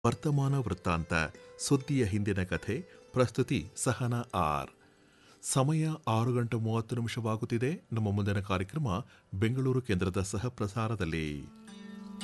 ವರ್ತಮಾನ ವೃತ್ತಾಂತ ಸುದ್ದಿಯ ಹಿಂದಿನ ಕಥೆ ಪ್ರಸ್ತುತಿ ಸಹನಾ ಆರ್. ಸಮಯ 6:30 ವಾಗುತ್ತಿದೆ. ನಮ್ಮ ಮುಂದಿನ ಕಾರ್ಯಕ್ರಮ ಬೆಂಗಳೂರು ಕೇಂದ್ರದ ಸಹ ಪ್ರಸಾರದಲ್ಲಿ.